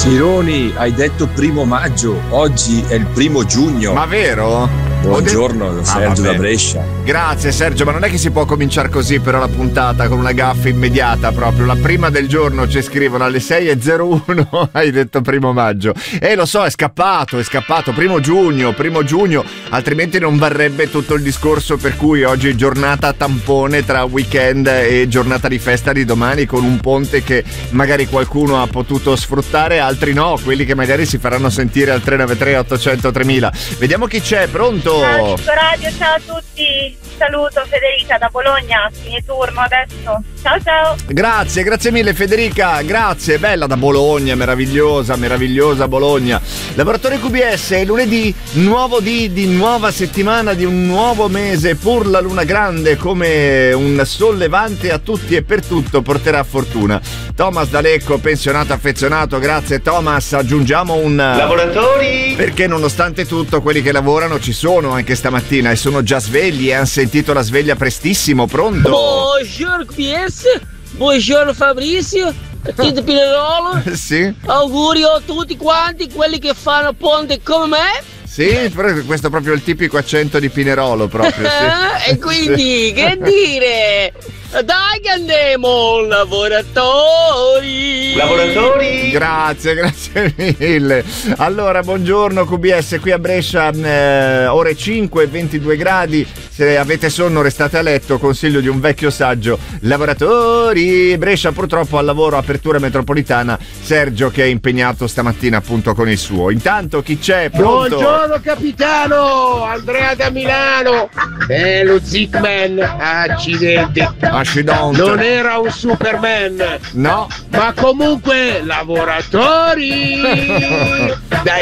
Sironi, hai detto 1° maggio, oggi è il 1° giugno. Ma vero? Buongiorno, Sergio da Brescia. Grazie Sergio, ma non è che si può cominciare così però la puntata con una gaffa immediata proprio. La prima del giorno ci scrivono alle 6:01, hai detto 1° maggio. Lo so, è scappato, 1° giugno, altrimenti non varrebbe tutto il discorso per cui oggi è giornata tampone tra weekend e giornata di festa di domani, con un ponte che magari qualcuno ha potuto sfruttare, altri no, quelli che magari si faranno sentire al 393 800 3000. Vediamo chi c'è, pronto? Ciao Radio, ciao a tutti, saluto Federica da Bologna, fine turno adesso, ciao. Grazie mille Federica, grazie, bella da Bologna, meravigliosa Bologna. Lavoratore QBS, lunedì, nuovo di nuova settimana, di un nuovo mese, pur la luna grande come un sollevante a tutti e per tutto porterà fortuna. Thomas da Lecco, pensionato affezionato, grazie Thomas, aggiungiamo un lavoratori, perché nonostante tutto quelli che lavorano ci sono anche stamattina e sono già svegli e hanno sentito la sveglia prestissimo. Pronto? Buongiorno QBS, buongiorno Fabrizio, Tito Pinerolo. Sì. Auguri a tutti quanti quelli che fanno ponte come me. Sì, però questo è proprio il tipico accento di Pinerolo proprio, sì. E quindi, sì. Che dire? Dai che andiamo, lavoratori! Grazie mille. Allora, buongiorno QBS, qui a Brescia, ore 5, 22 gradi. Se avete sonno restate a letto, consiglio di un vecchio saggio. Lavoratori! Brescia purtroppo al lavoro, apertura metropolitana. Sergio che è impegnato stamattina appunto con il suo. Intanto chi c'è? Pronto? Buongiorno capitano, Andrea da Milano. Lo Zickman, accidenti. Non era un Superman. No. Ma comunque, lavoratori. Dai.